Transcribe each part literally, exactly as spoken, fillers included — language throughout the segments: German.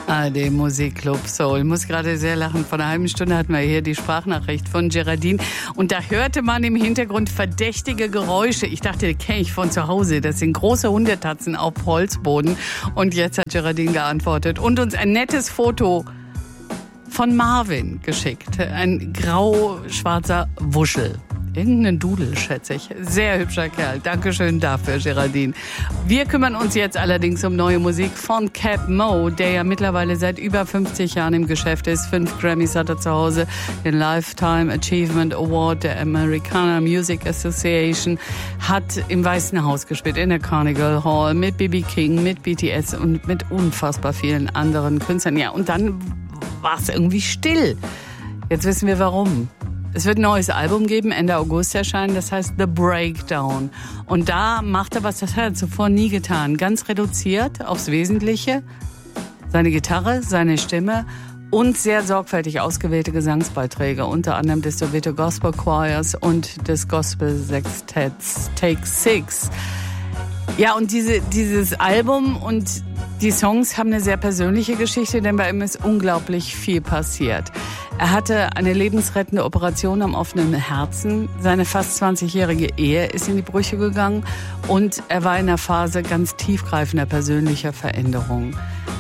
A R D Musikclub Soul. Ich muss gerade sehr lachen. Vor einer halben Stunde hatten wir hier die Sprachnachricht von Geraldine. Und da hörte man im Hintergrund verdächtige Geräusche. Ich dachte, die kenne ich von zu Hause. Das sind große Hundetatzen auf Holzboden. Und jetzt hat Geraldine geantwortet und uns ein nettes Foto von Marvin geschickt. Ein grau-schwarzer Wuschel. Irgendein Dudel, schätze ich. Sehr hübscher Kerl. Dankeschön dafür, Geraldine. Wir kümmern uns jetzt allerdings um neue Musik von Cap Mo, der ja mittlerweile seit über fünfzig Jahren im Geschäft ist. Fünf Grammys hat er zu Hause, den Lifetime Achievement Award der Americana Music Association, hat im Weißen Haus gespielt, in der Carnegie Hall, mit B B King, mit B T S und mit unfassbar vielen anderen Künstlern. Ja, und dann war es irgendwie still. Jetzt wissen wir warum. Es wird ein neues Album geben, Ende August erscheinen, das heißt The Breakdown. Und da macht er was, das hat er zuvor nie getan. Ganz reduziert aufs Wesentliche. Seine Gitarre, seine Stimme und sehr sorgfältig ausgewählte Gesangsbeiträge, unter anderem des Soweto Gospel Choirs und des Gospel Sextetts Take Six. Ja, und diese, dieses Album und die Songs haben eine sehr persönliche Geschichte, denn bei ihm ist unglaublich viel passiert. Er hatte eine lebensrettende Operation am offenen Herzen. Seine fast zwanzigjährige Ehe ist in die Brüche gegangen und er war in einer Phase ganz tiefgreifender persönlicher Veränderung.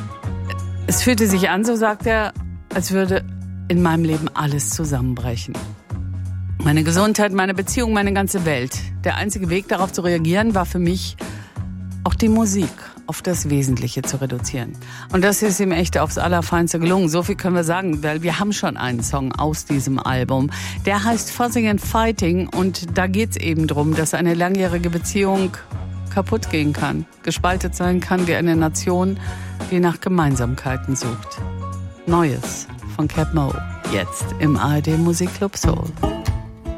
Es fühlte sich an, so sagt er, als würde in meinem Leben alles zusammenbrechen. Meine Gesundheit, meine Beziehung, meine ganze Welt. Der einzige Weg, darauf zu reagieren, war für mich auch die Musik auf das Wesentliche zu reduzieren. Und das ist ihm echt aufs Allerfeinste gelungen. So viel können wir sagen, weil wir haben schon einen Song aus diesem Album. Der heißt Fussing and Fighting und da geht's eben drum, dass eine langjährige Beziehung kaputt gehen kann, gespalten sein kann wie eine Nation, die nach Gemeinsamkeiten sucht. Neues von Cap Mo, jetzt im A R D Musikclub Soul.